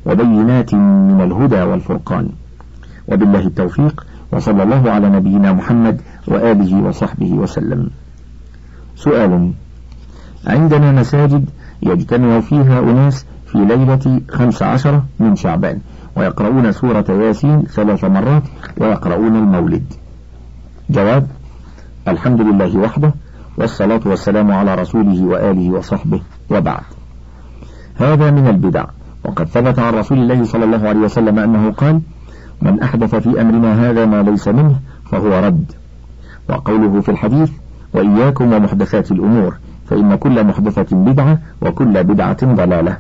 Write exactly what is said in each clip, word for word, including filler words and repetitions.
وبينات من الهدى والفرقان. وبالله التوفيق، وصلى الله على نبينا محمد وآله وصحبه وسلم. سؤال: عندنا مساجد يجتمع فيها أناس في ليلة خمس عشر من شعبان ويقرؤون سورة ياسين ثلاث مرات ويقرؤون المولد. جواب: الحمد لله وحده، والصلاة والسلام على رسوله وآله وصحبه، وبعد. هذا من البدع، وقد ثبت عن رسول الله صلى الله عليه وسلم أنه قال: من أحدث في أمرنا هذا ما ليس منه فهو رد. وقوله في الحديث: وإياكم ومحدثات الأمور فإن كل محدثة بدعة وكل بدعة ضلالة.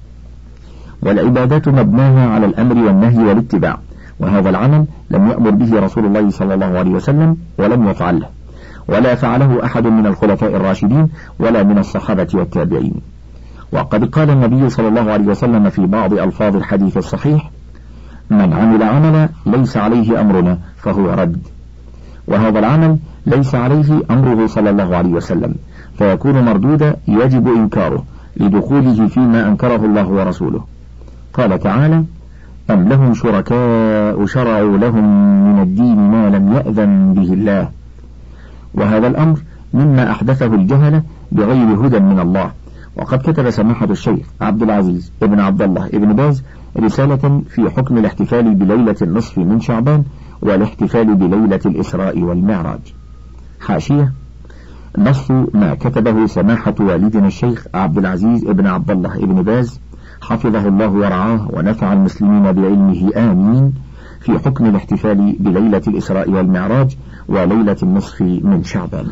والعبادات مبناها على الأمر والنهي والاتباع، وهذا العمل لم يأمر به رسول الله صلى الله عليه وسلم ولم يفعله، ولا فعله أحد من الخلفاء الراشدين ولا من الصحابة والتابعين. وقد قال النبي صلى الله عليه وسلم في بعض ألفاظ الحديث الصحيح: من عمل عملا ليس عليه أمرنا فهو رد. وهذا العمل ليس عليه أمره صلى الله عليه وسلم، فيكون مردودا يجب إنكاره لدخوله فيما أنكره الله ورسوله. قال تعالى: أم لهم شركاء شرعوا لهم من الدين ما لم يأذن به الله. وهذا الأمر مما أحدثه الجهلة بغير هدى من الله. وقد كتب سماحة الشيخ عبد العزيز ابن عبد الله ابن باز رسالة في حكم الاحتفال بليلة النصف من شعبان والاحتفال بليلة الإسراء والمعراج. حاشية: نص ما كتبه سماحة والدنا الشيخ عبد العزيز ابن عبد الله ابن باز حفظه الله ورعاه ونفع المسلمين بعلمه آمين في حكم الاحتفال بليلة الإسراء والمعراج وليلة النصف من شعبان.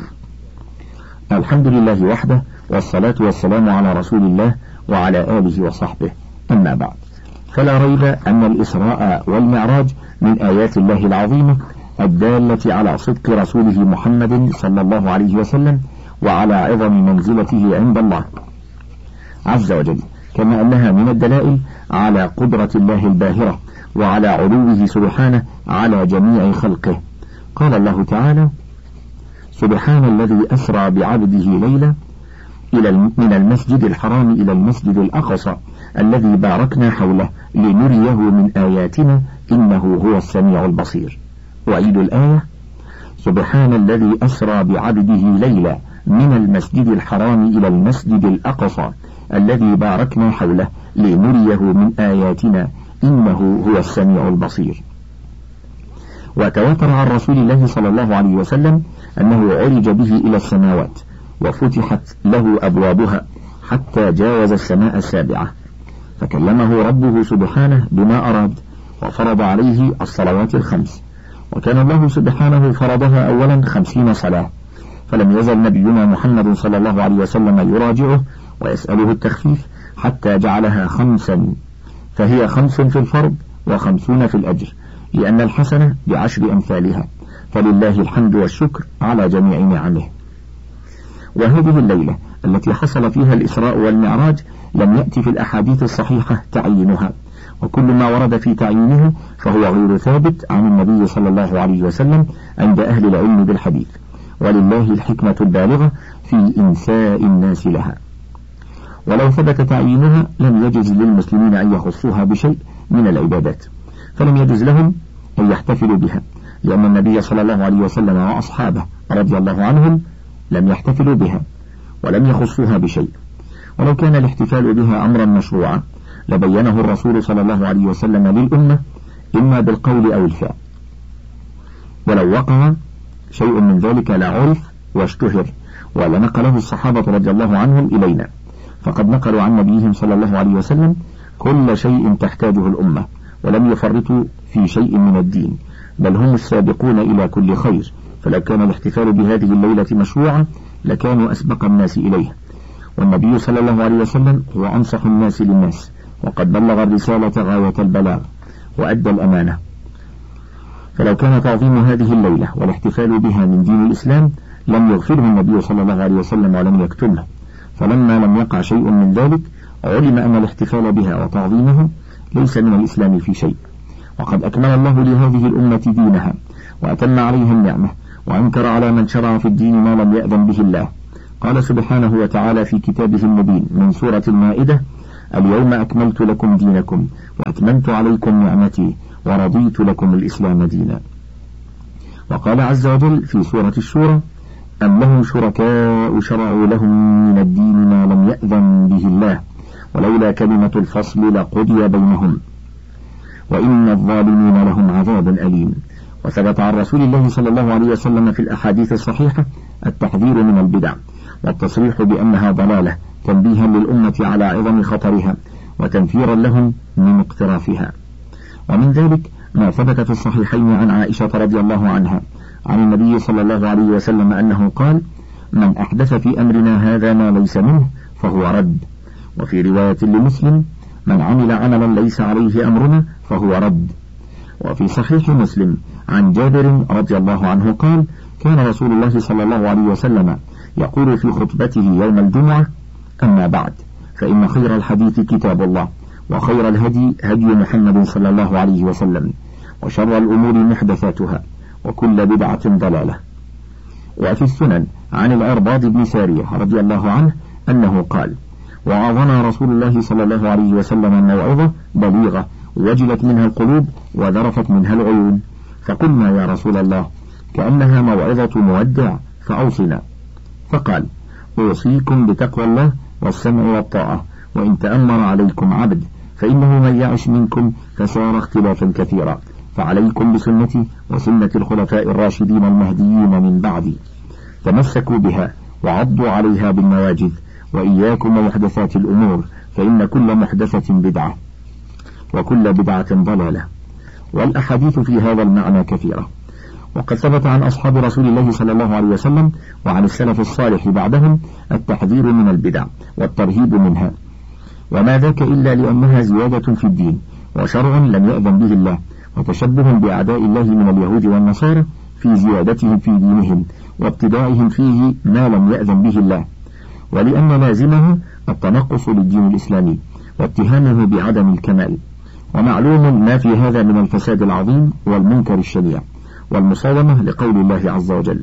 الحمد لله وحده، والصلاة والسلام على رسول الله وعلى آله وصحبه، أما بعد، فلا ريب أن الإسراء والمعراج من آيات الله العظيمة الدالة على صدق رسوله محمد صلى الله عليه وسلم وعلى عظم منزلته عند الله عز وجل، كما أنها من الدلائل على قدرة الله الباهرة وعلى علوه سبحانه على جميع خلقه. قال الله تعالى: سبحان الذي أسرى بعبده ليلا إلى من المسجد الحرام إلى المسجد الأقصى الذي باركنا حوله لنريه من آياتنا إنه هو السميع البصير. وعيد الآية: سبحان الذي أسرى بعبده ليلا من المسجد الحرام إلى المسجد الأقصى الذي باركنا حوله لنريه من آياتنا إنه هو السميع البصير. وتواتر عن رسول الله صلى الله عليه وسلم أنه عرج به إلى السماوات وفتحت له أبوابها حتى جاوز السماء السابعة، فكلمه ربه سبحانه بما أراد وفرض عليه الصلوات الخمس، وكان الله سبحانه فرضها أولا خمسين صلاة، فلم يزل نبينا محمد صلى الله عليه وسلم يراجعه ويسأله التخفيف حتى جعلها خمسا، فهي خمس في الفرض وخمسون في الأجر، لأن الحسنة بعشر أمثالها، فلله الحمد والشكر على جميع نعمه. وهذه الليلة التي حصل فيها الإسراء والمعراج لم يأتي في الأحاديث الصحيحة تعيينها، وكل ما ورد في تعيينه فهو غير ثابت عن النبي صلى الله عليه وسلم عند أهل العلم بالحديث، ولله الحكمة البالغة في إنساء الناس لها. ولو ثبت تعيينها لم يجز للمسلمين أن يخصوها بشيء من العبادات، فلم يجز لهم أن يحتفلوا بها، لأن النبي صلى الله عليه وسلم وأصحابه رضي الله عنهم لم يحتفلوا بها ولم يخصوها بشيء. ولو كان الاحتفال بها أمرا مشروعا لبينه الرسول صلى الله عليه وسلم للأمة إما بالقول أو الفعل، ولو وقع شيء من ذلك لعرف واشتهر ولنقله الصحابة رضي الله عنهم إلينا، فقد نقلوا عن نبيهم صلى الله عليه وسلم كل شيء تحتاجه الأمة ولم يفرطوا في شيء من الدين، بل هم السابقون إلى كل خير. فلو كان الاحتفال بهذه الليلة مشروعا لكانوا أسبق الناس إليه، والنبي صلى الله عليه وسلم هو أنصح الناس للناس، وقد بلغ الرسالة غاية البلاغ وأدى الأمانة. فلو كان تعظيم هذه الليلة والاحتفال بها من دين الإسلام لم يغفره النبي صلى الله عليه وسلم ولم يكتمه، فلما لم يقع شيء من ذلك علم أن الاحتفال بها وتعظيمها ليس من الإسلام في شيء، وقد أكمل الله لهذه الأمة دينها وأتم عليها النعمة، وأنكر على من شرع في الدين ما لم يأذن به الله. قال سبحانه وتعالى في كتابه المبين من سورة المائدة: اليوم أكملت لكم دينكم وأتممت عليكم نعمتي ورضيت لكم الإسلام دينا. وقال عز وجل في سورة الشورى: أم لهم شركاء شرعوا لهم من الدين ما لم يأذن به الله ولولا كلمة الفصل لقضي بينهم وإن الظالمين لهم عذاب أليم. وثبت عن رسول الله صلى الله عليه وسلم في الأحاديث الصحيحة التحذير من البدع والتصريح بأنها ضلالة تنبيها للأمة على عظم خطرها وتنفيرا لهم من اقترافها. ومن ذلك ما ثبت في الصحيحين عن عائشة رضي الله عنها عن النبي صلى الله عليه وسلم أنه قال: من أحدث في أمرنا هذا ما ليس منه فهو رد. وفي رواية لمسلم: من عمل عملا ليس عليه أمرنا فهو رد. وفي صحيح مسلم عن جابر رضي الله عنه قال: كان رسول الله صلى الله عليه وسلم يقول في خطبته يوم الجمعة: أما بعد، فإن خير الحديث كتاب الله، وخير الهدي هدي محمد صلى الله عليه وسلم، وشر الأمور محدثاتها، وكل بدعة ضلالة. وفي السنن عن العرباض بن سارية رضي الله عنه أنه قال: وعظنا رسول الله صلى الله عليه وسلم موعظة بليغة وجلت منها القلوب وذرفت منها العيون، فقلنا: يا رسول الله، كأنها موعظة مودع، فأوصنا. فقال: أوصيكم بتقوى الله والسمع والطاعة، وإن تأمر عليكم عبد، فإنه من يعش منكم فسار اختلافا كثيرا، فعليكم بسنتي وسنة الخلفاء الراشدين المهديين من بعدي، تمسكوا بها وعضوا عليها بالنواجذ، وإياكم ومحدثات الأمور، فإن كل محدثة بدعة وكل بدعة ضلالة. والأحاديث في هذا المعنى كثيرة، وقد ثبت عن أصحاب رسول الله صلى الله عليه وسلم وعن السلف الصالح بعدهم التحذير من البدع والترهيب منها، وما ذاك إلا لأنها زيادة في الدين وشرع لم يأذن به الله، وتشبه بأعداء الله من اليهود والنصارى في زيادتهم في دينهم وابتدائهم فيه ما لم يأذن به الله، ولأن لازمه التنقص للدين الإسلامي واتهامه بعدم الكمال. ومعلوم ما في هذا من الفساد العظيم والمنكر الشنيع والمصادمة لقول الله عز وجل: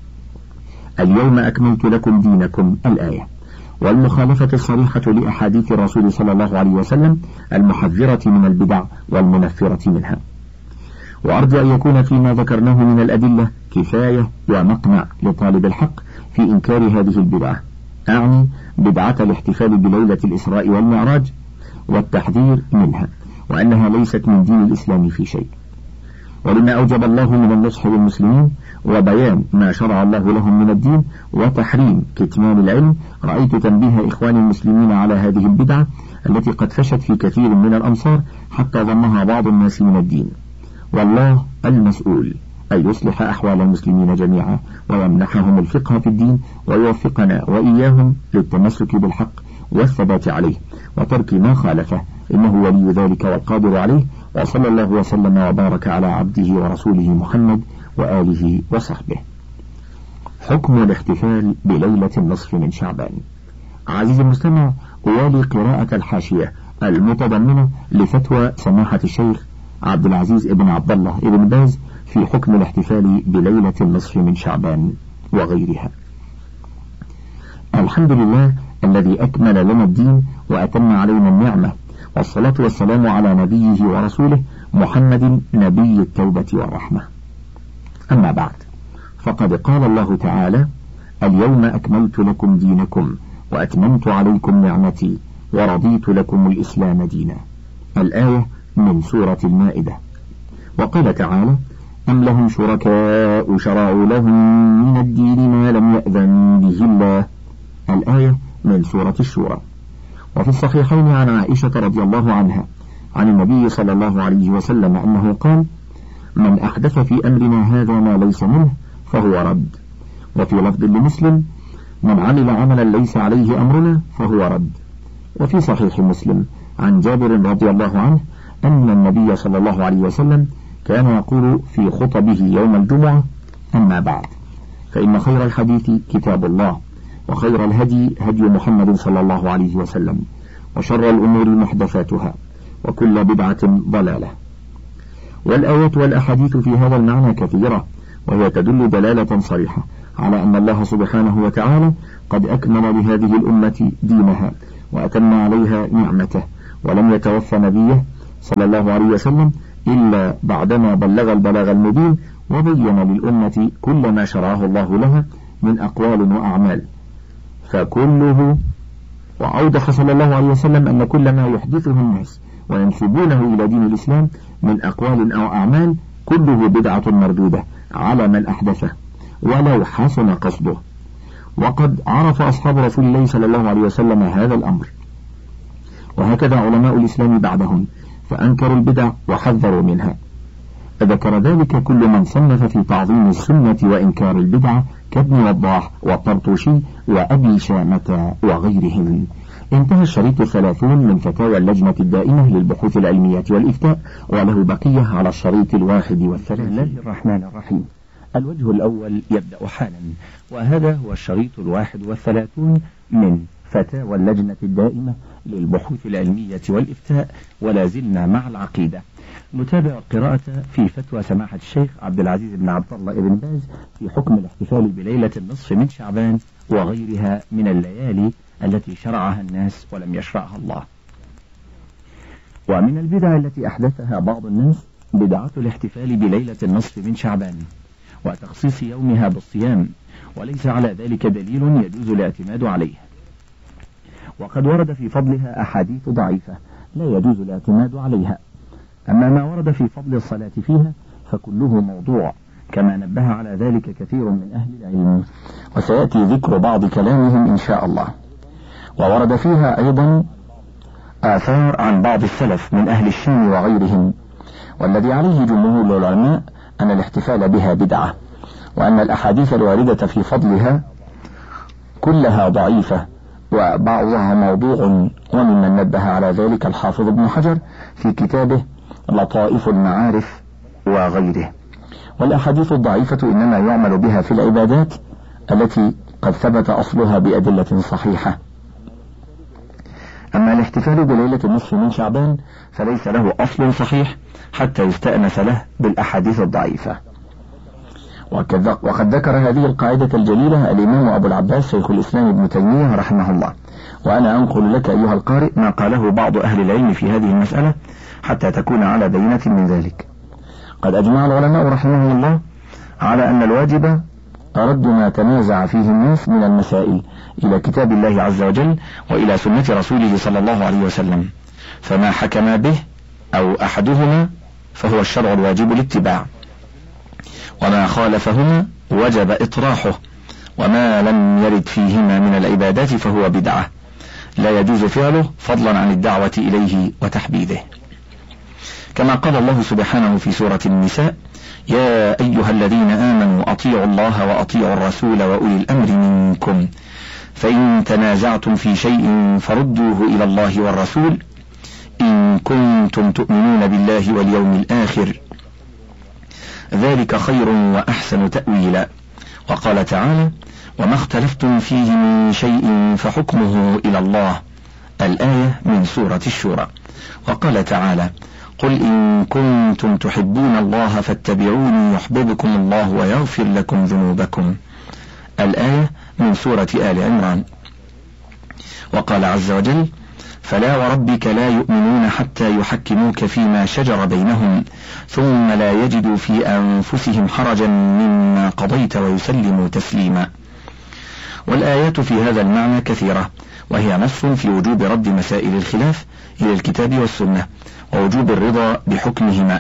اليوم أكملت لكم دينكم، الآية، والمخالفة الصريحة لأحاديث الرسول صلى الله عليه وسلم المحذرة من البدع والمنفرة منها. وأرجو أن يكون فيما ذكرناه من الأدلة كفاية ومقنع لطالب الحق في إنكار هذه البدعة، أعني بدعة الاحتفال بليلة الإسراء والمعراج، والتحذير منها، وأنها ليست من دين الإسلام في شيء. ولما أوجب الله من النصح للمسلمين وبيان ما شرع الله لهم من الدين وتحريم كتمان العلم، رأيت تنبيه إخوان المسلمين على هذه البدعة التي قد فشت في كثير من الأمصار حتى ظنها بعض الناس من الدين. والله المسؤول أن يصلح أحوال المسلمين جميعا ويمنحهم الفقه في الدين، ويوفقنا وإياهم للتمسك بالحق والثبات عليه وترك ما خالفه، إنه ولي ذلك والقادر عليه. وصلى الله وسلم وبارك على عبده ورسوله محمد وآله وصحبه. حكم الاحتفال بليلة النصف من شعبان. عزيزي المستمع، أوالي قراءة الحاشية المتضمنة لفتوى سماحة الشيخ عبد العزيز ابن عبد الله ابن باز في حكم الاحتفال بليلة النصف من شعبان وغيرها. الحمد لله الذي أكمل لنا الدين وأتم علينا النعمة، والصلاة والسلام على نبيه ورسوله محمد نبي التوبة والرحمة. أما بعد، فقد قال الله تعالى: اليوم أكملت لكم دينكم وأتممت عليكم نعمتي ورضيت لكم الإسلام دينا، الآية من سورة المائدة. وقال تعالى: أم لهم شركاء شرعوا لهم من الدين ما لم يأذن به الله، الآية من سورة الشورى. وفي الصحيحين عن عائشة رضي الله عنها عن النبي صلى الله عليه وسلم أنه قال: من أحدث في أمرنا هذا ما ليس منه فهو رد. وفي لفظ لمسلم: من عمل عملا ليس عليه أمرنا فهو رد. وفي صحيح مسلم عن جابر رضي الله عنه أن النبي صلى الله عليه وسلم كان يقول في خطبه يوم الجمعة: أما بعد، فإن خير الحديث كتاب الله، وخير الهدي هدي محمد صلى الله عليه وسلم، وشر الأمور محدثاتها، وكل بدعة ضلالة. والآيات والأحاديث في هذا المعنى كثيرة، وهي تدل دلالة صريحة على أن الله سبحانه وتعالى قد أكمل لهذه الأمة دينها وأتم عليها نعمته، ولم يتوفى نبيه صلى الله عليه وسلم إلا بعدما بلغ البلاغ المبين وبين للأمة كل ما شرعه الله لها من أقوال وأعمال، فكله وأوضح صلى الله عليه وسلم أن كل ما يحدثه الناس وينسبونه إلى دين الإسلام من أقوال أو أعمال كله بدعة مردودة على من أحدثه ولو حسن قصده. وقد عرف أصحاب رسول الله صلى الله عليه وسلم هذا الأمر، وهكذا علماء الإسلام بعدهم، فأنكروا البدع وحذروا منها. ذكر ذلك كل من صنف في تعظيم السنة وإنكار البدعة كابن وضاح والطرطوشي وأبي شامة وغيرهم. انتهى الشريط الثلاثون من فتاوى اللجنة الدائمة للبحوث العلمية والإفتاء، وله بقية على الشريط الواحد والثلاثين. بسم الله الرحمن الرحيم. الوجه الأول يبدأ حالا، وهذا هو الشريط الواحد والثلاثون من فتاوى اللجنة الدائمة للبحوث العلمية والإفتاء، ولا زلنا مع العقيدة. نتابع القراءة في فتوى سماحة الشيخ عبد العزيز بن عبد الله بن باز في حكم الاحتفال بليلة النصف من شعبان وغيرها من الليالي التي شرعها الناس ولم يشرعها الله. ومن البدع التي أحدثها بعض الناس بدعة الاحتفال بليلة النصف من شعبان وتخصيص يومها بالصيام، وليس على ذلك دليل يجوز الاعتماد عليه، وقد ورد في فضلها أحاديث ضعيفة لا يجوز الاعتماد عليها. أما ما ورد في فضل الصلاة فيها فكله موضوع، كما نبه على ذلك كثير من أهل العلم، وسيأتي ذكر بعض كلامهم إن شاء الله. وورد فيها أيضا آثار عن بعض السلف من أهل الشام وغيرهم، والذي عليه جمهور العلماء أن الاحتفال بها بدعة، وأن الأحاديث الواردة في فضلها كلها ضعيفة وبعضها موضوع، وممن نبه على ذلك الحافظ ابن حجر في كتابه لطائف المعارف وغيره. والأحاديث الضعيفة إنما يعمل بها في العبادات التي قد ثبت أصلها بأدلة صحيحة. أما الاحتفال بليلة النصف من شعبان فليس له أصل صحيح حتى يستأنس له بالأحاديث الضعيفة. وقد ذكر هذه القاعدة الجليلة الإمام أبو العباس شيخ الإسلام ابن تيمية رحمه الله، وأنا أنقل لك أيها القارئ ما قاله بعض أهل العلم في هذه المسألة حتى تكون على بينة من ذلك. قد أجمع العلماء رحمهم الله على أن الواجب رد ما تنازع فيه الناس من المسائل إلى كتاب الله عز وجل وإلى سنة رسوله صلى الله عليه وسلم، فما حكم به أو أحدهما فهو الشرع الواجب الاتباع، وما خالفهما وجب إطراحه، وما لم يرد فيهما من العبادات فهو بدعة لا يجوز فعله فضلا عن الدعوة إليه وتحبيذه. كما قال الله سبحانه في سورة النساء: يا أيها الذين آمنوا أطيعوا الله وأطيعوا الرسول وأولي الأمر منكم، فإن تنازعتم في شيء فردوه إلى الله والرسول إن كنتم تؤمنون بالله واليوم الآخر، ذلك خير وأحسن تأويلا. وقال تعالى: وما اختلفتم فيه من شيء فحكمه إلى الله، الآية من سورة الشورى. وقال تعالى: قل إن كنتم تحبون الله فاتبعوني يحببكم الله ويغفر لكم ذنوبكم، الآية من سورة آل عمران. وقال عز وجل: فلا وربك لا يؤمنون حتى يحكموك فيما شجر بينهم ثم لا يجدوا في أنفسهم حرجا مما قضيت ويسلموا تسليما. والآيات في هذا المعنى كثيرة، وهي نص في وجوب رد مسائل الخلاف إلى الكتاب والسنة ووجوب الرضا بحكمهما،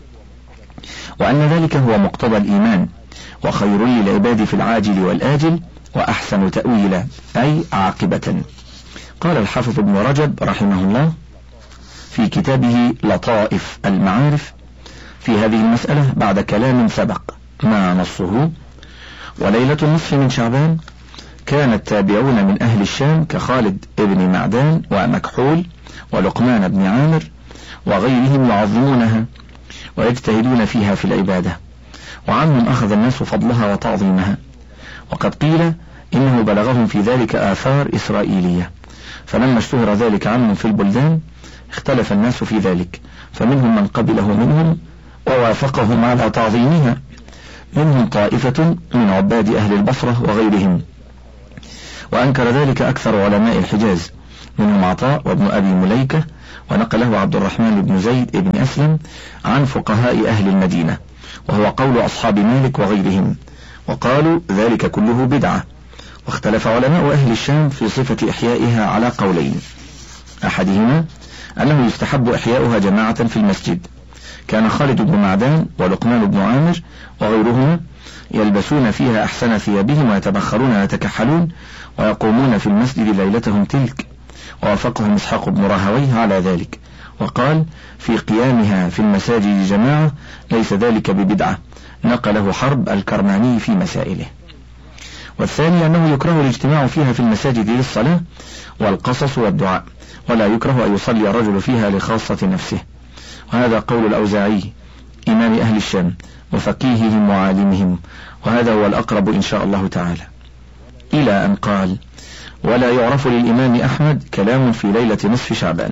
وأن ذلك هو مقتضى الإيمان، وخير للعباد في العاجل والآجل وأحسن تأويلا أي عاقبة. قال الحافظ ابن رجب رحمه الله في كتابه لطائف المعارف في هذه المسألة بعد كلام سبق ما نصه: وليلة النصف من شعبان كان التابعون من أهل الشام كخالد ابن معدان ومكحول ولقمان بن عامر وغيرهم يعظمونها ويجتهدون فيها في العبادة، وعنهم أخذ الناس فضلها وتعظيمها. وقد قيل إنه بلغهم في ذلك آثار إسرائيلية، فلما اشتهر ذلك عنهم في البلدان اختلف الناس في ذلك، فمنهم من قبله منهم ووافقهم على تعظيمها، منهم طائفة من عباد أهل البصرة وغيرهم، وأنكر ذلك أكثر علماء الحجاز، منهم عطاء وابن أبي مليكة، ونقله عبد الرحمن بن زيد بن أسلم عن فقهاء أهل المدينة، وهو قول أصحاب مالك وغيرهم، وقالوا ذلك كله بدعة. واختلف علماء أهل الشام في صفة إحيائها على قولين، أحدهما أنه يستحب إحياؤها جماعة في المسجد، كان خالد بن معدان ولقمان بن عامر وغيرهما يلبسون فيها أحسن ثيابهم ويتبخرون ويتكحلون ويقومون في المسجد ليلتهم تلك، ووافقهم إسحاق بن راهويه على ذلك، وقال في قيامها في المساجد جماعة ليس ذلك ببدعة، نقله حرب الكرماني في مسائله. والثاني أنه يكره الاجتماع فيها في المساجد للصلاة والقصص والدعاء، ولا يكره أن يصلي الرجل فيها لخاصة نفسه، وهذا قول الأوزاعي إمام أهل الشام وفقيههم وعالمهم، وهذا هو الأقرب إن شاء الله تعالى، إلى أن قال ولا يعرف للإمام أحمد كلام في ليلة نصف شعبان.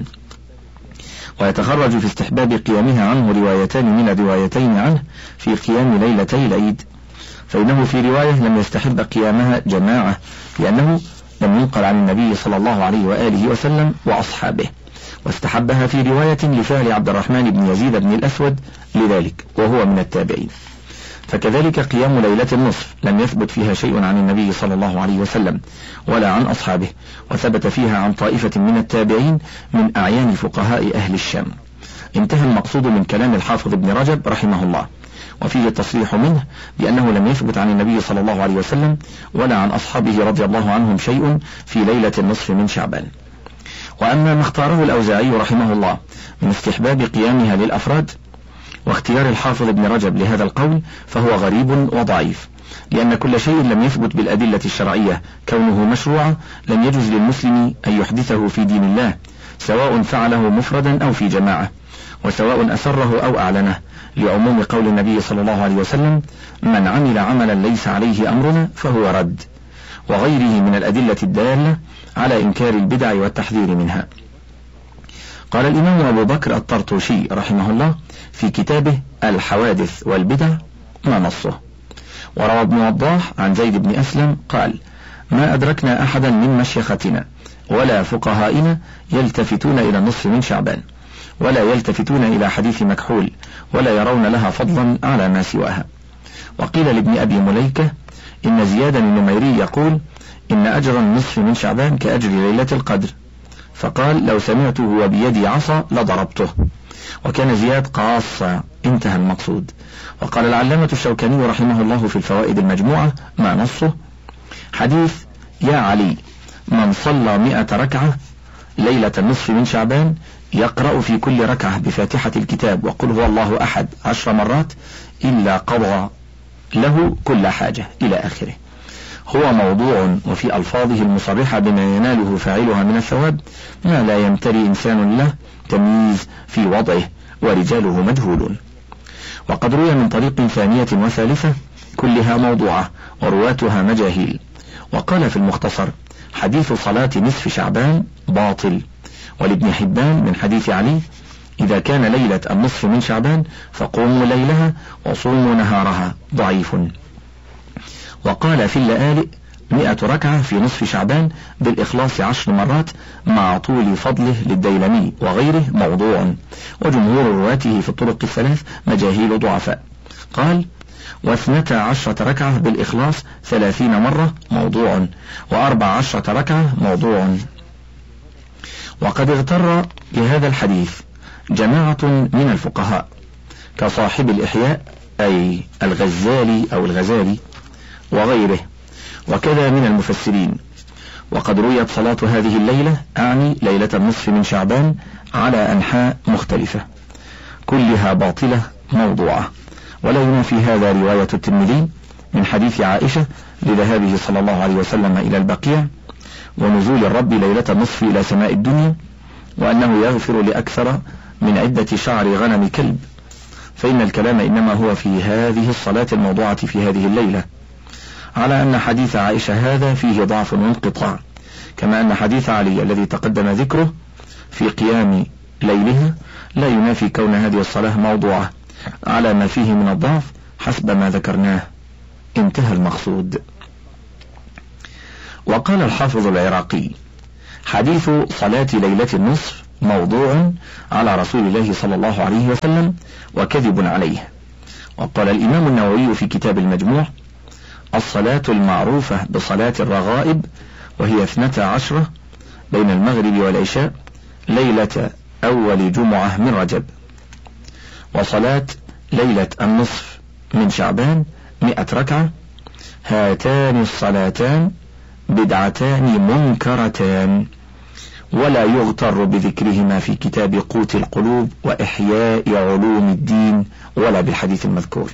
ويتخرج في استحباب قيامها عنه روايتان من الروايتين عنه في قيام ليلتي العيد، فإنه في رواية لم يستحب قيامها جماعة لأنه لم ينقل عن النبي صلى الله عليه وآله وسلم وأصحابه، واستحبها في رواية لفعل عبد الرحمن بن يزيد بن الأسود لذلك وهو من التابعين. فكذلك قيام ليلة النصف لم يثبت فيها شيء عن النبي صلى الله عليه وسلم ولا عن أصحابه، وثبت فيها عن طائفة من التابعين من أعيان فقهاء أهل الشام. انتهى المقصود من كلام الحافظ ابن رجب رحمه الله، وفيه التصريح منه بأنه لم يثبت عن النبي صلى الله عليه وسلم ولا عن أصحابه رضي الله عنهم شيء في ليلة النصف من شعبان. وأما ما اختاره الأوزاعي رحمه الله من استحباب قيامها للأفراد واختيار الحافظ ابن رجب لهذا القول فهو غريب وضعيف، لأن كل شيء لم يثبت بالأدلة الشرعية كونه مشروعا لم يجوز للمسلم أن يحدثه في دين الله، سواء فعله مفردا أو في جماعة، وسواء أسره أو أعلنه، لعموم قول النبي صلى الله عليه وسلم من عمل عملا ليس عليه أمرنا فهو رد، وغيره من الأدلة الدالة على إنكار البدع والتحذير منها. قال الإمام أبو بكر الطرطوشي رحمه الله في كتابه الحوادث والبدع ما نصه. وروى ابن وضاح عن زيد بن أسلم قال ما أدركنا أحدا من مشيختنا ولا فقهائنا يلتفتون إلى النصف من شعبان، ولا يلتفتون إلى حديث مكحول، ولا يرون لها فضلا على ما سواها. وقيل لابن أبي مليكة إن زياد النميري يقول إن أجر النصف من شعبان كأجر ليلة القدر، فقال لو سمعته وبيدي عصا لضربته، وكان زياد قاصا، انتهى المقصود. وقال العلامة الشوكاني رحمه الله في الفوائد المجموعة ما نصه حديث يا علي من صلى مئة ركعة ليلة النصف من شعبان يقرأ في كل ركعة بفاتحة الكتاب وقل هو الله أحد عشر مرات إلا قضى له كل حاجة إلى آخره، هو موضوع وفي ألفاظه المصرحة بما يناله فاعلها من الثواب ما لا يمتري إنسان له تمييز في وضعه ورجاله مجهولون. وقد روي من طريق ثانية وثالثة كلها موضوعة ورواتها مجاهيل. وقال في المختصر حديث صلاة نصف شعبان باطل، ولابن حبان من حديث علي إذا كان ليلة النصف من شعبان فقوموا ليلها وصوموا نهارها ضعيف. وقال في اللآلئ مئة ركعة في نصف شعبان بالإخلاص عشر مرات مع طول فضله للديلمي وغيره موضوع، وجمهور رواته في الطرق الثلاث مجاهيل ضعفاء. قال واثنتا عشرة ركعة بالإخلاص ثلاثين مرة موضوع، وأربع عشرة ركعة موضوع. وقد اغتر بهذا الحديث جماعة من الفقهاء كصاحب الإحياء أي الغزالي أو الغزالي وغيره، وكذا من المفسرين. وقد رويت صلاة هذه الليلة أعني ليلة النصف من شعبان على أنحاء مختلفة كلها باطلة موضوعة، ولا ينافي هذا رواية الترمذي من حديث عائشة لذهابه صلى الله عليه وسلم إلى البقيع ونزول الرب ليلة النصف إلى سماء الدنيا، وأنه يغفر لأكثر من عدة شعر غنم كلب، فإن الكلام إنما هو في هذه الصلاة الموضوعة في هذه الليلة، على أن حديث عائشة هذا فيه ضعف وانقطاع، كما أن حديث علي الذي تقدم ذكره في قيام ليلها لا ينافي كون هذه الصلاة موضوعة على ما فيه من الضعف حسب ما ذكرناه. انتهى المقصود. وقال الحافظ العراقي حديث صلاة ليلة النصف موضوع على رسول الله صلى الله عليه وسلم وكذب عليه. وقال الإمام النووي في كتاب المجموع: الصلاة المعروفة بصلاة الرغائب وهي اثنتا عشرة بين المغرب والعشاء ليلة أول جمعة من رجب، وصلاة ليلة النصف من شعبان مئة ركعة. هاتان الصلاتان بدعتان منكرتان، ولا يغتر بذكرهما في كتاب قوت القلوب وإحياء علوم الدين ولا بالحديث المذكور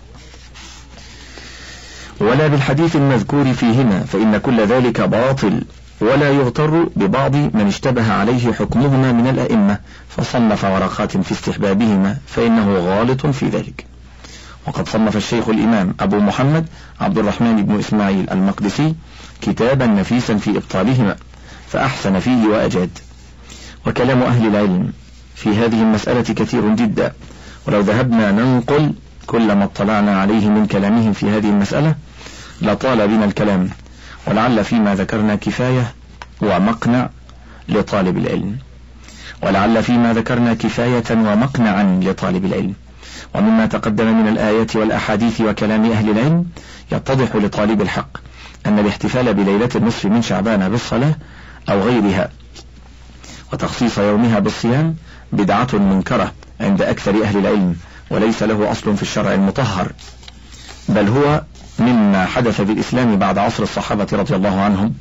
ولا بالحديث المذكور فيهما، فإن كل ذلك باطل، ولا يغتر ببعض من اشتبه عليه حكمهما من الأئمة فصنف ورقات في استحبابهما، فإنه غالط في ذلك. وقد صنف الشيخ الإمام أبو محمد عبد الرحمن بن إسماعيل المقدسي كتابا نفيسا في إبطالهما فأحسن فيه وأجاد. وكلام أهل العلم في هذه المسألة كثير جدا، ولو ذهبنا ننقل كل ما اطلعنا عليه من كلامهم في هذه المسألة لطال بنا الكلام، ولعل فيما ذكرنا كفاية ومقنع لطالب العلم ولعل فيما ذكرنا كفاية ومقنعا لطالب العلم. ومما تقدم من الآيات والأحاديث وكلام أهل العلم يتضح لطالب الحق أن الاحتفال بليلة النصف من شعبان بالصلاة أو غيرها وتخصيص يومها بالصيام بدعة منكرة عند أكثر أهل العلم، وليس له أصل في الشرع المطهر، بل هو مما حدث بالإسلام بعد عصر الصحابة رضي الله عنهم.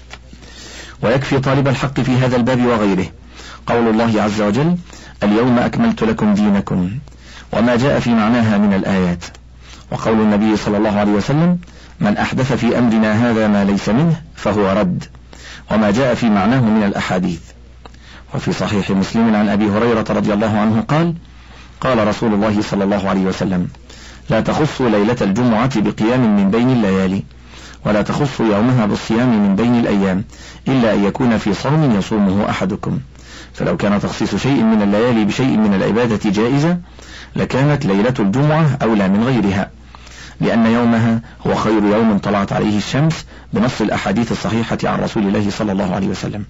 ويكفي طالب الحق في هذا الباب وغيره قول الله عز وجل: اليوم أكملت لكم دينكم، وما جاء في معناها من الآيات، وقول النبي صلى الله عليه وسلم: من أحدث في أمرنا هذا ما ليس منه فهو رد، وما جاء في معناه من الأحاديث. وفي صحيح مسلم عن أبي هريرة رضي الله عنه قال: قال رسول الله صلى الله عليه وسلم: لا تخصوا ليلة الجمعة بقيام من بين الليالي، ولا تخصوا يومها بالصيام من بين الأيام، إلا أن يكون في صوم يصومه أحدكم. فلو كان تخصيص شيء من الليالي بشيء من العبادة جائزة لكانت ليلة الجمعة أولى من غيرها، لأن يومها هو خير يوم طلعت عليه الشمس بنص الأحاديث الصحيحة عن رسول الله صلى الله عليه وسلم.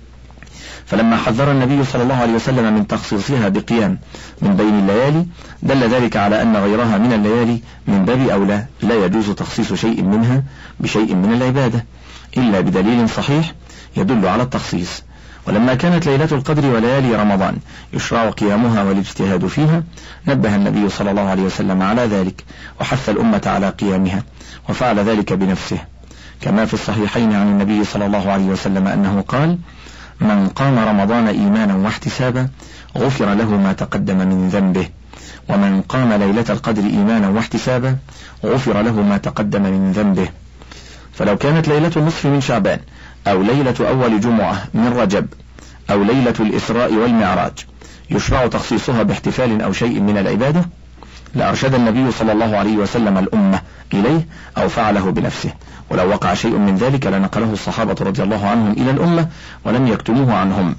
فلما حذر النبي صلى الله عليه وسلم من تخصيصها بقيام من بين الليالي دل ذلك على أن غيرها من الليالي من باب أولى لا يجوز تخصيص شيء منها بشيء من العبادة إلا بدليل صحيح يدل على التخصيص. ولما كانت ليلة القدر وليالي رمضان يشرع قيامها والاجتهاد فيها نبه النبي صلى الله عليه وسلم على ذلك وحث الأمة على قيامها، وفعل ذلك بنفسه، كما في الصحيحين عن النبي صلى الله عليه وسلم أنه قال: من قام رمضان إيمانا واحتسابا غفر له ما تقدم من ذنبه، ومن قام ليلة القدر إيمانا واحتسابا غفر له ما تقدم من ذنبه. فلو كانت ليلة النصف من شعبان أو ليلة أول جمعة من رجب أو ليلة الإسراء والمعراج يشرع تخصيصها باحتفال أو شيء من العبادة لأرشد النبي صلى الله عليه وسلم الأمة إليه أو فعله بنفسه، ولو وقع شيء من ذلك لنقله الصحابة رضي الله عنهم إلى الأمة ولم يكتموه عنهم،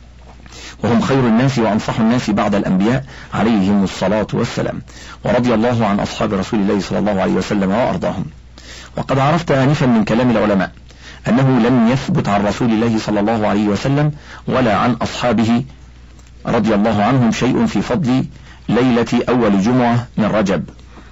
وهم خير الناس وأنصح الناس بعد الأنبياء عليهم الصلاة والسلام، ورضي الله عن أصحاب رسول الله صلى الله عليه وسلم وأرضاهم. وقد عرفت آنفا من كلام العلماء أنه لم يثبت عن رسول الله صلى الله عليه وسلم ولا عن أصحابه رضي الله عنهم شيء في فضل ليلة أول جمعة من رجب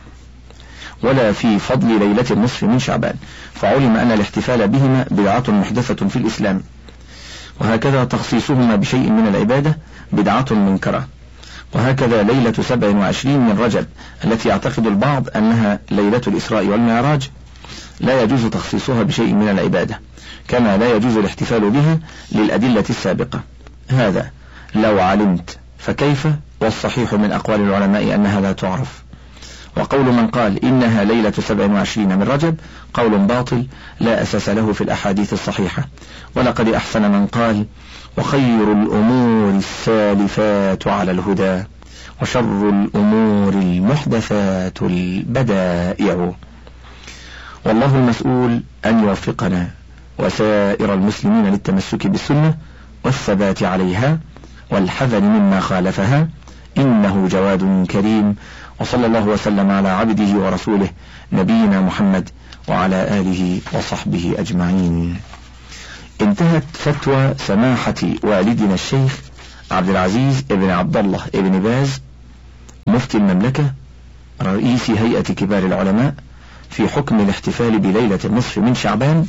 ولا في فضل ليلة النصف من شعبان، فعلم أن الاحتفال بهما بدعة محدثة في الإسلام، وهكذا تخصيصهما بشيء من العبادة بدعة منكرة. وهكذا ليلة سبع وعشرين من رجب التي يعتقد البعض أنها ليلة الإسراء والمعراج لا يجوز تخصيصها بشيء من العبادة، كما لا يجوز الاحتفال بها للأدلة السابقة. هذا لو علمت فكيف، والصحيح من أقوال العلماء أنها لا تعرف. وقول من قال إنها ليلة سبع وعشرين من رجب قول باطل لا أساس له في الأحاديث الصحيحة. ولقد أحسن من قال: وخير الأمور السالفات على الهدى، وشر الأمور المحدثات البدائع. والله المسؤول أن يوفقنا وسائر المسلمين للتمسك بالسنة والثبات عليها والحذر مما خالفها، إنه جواد كريم. وصلى الله وسلم على عبده ورسوله نبينا محمد وعلى آله وصحبه أجمعين. انتهت فتوى سماحة والدنا الشيخ عبد العزيز ابن عبد الله ابن باز مفتي المملكة رئيس هيئة كبار العلماء في حكم الاحتفال بليلة النصف من شعبان،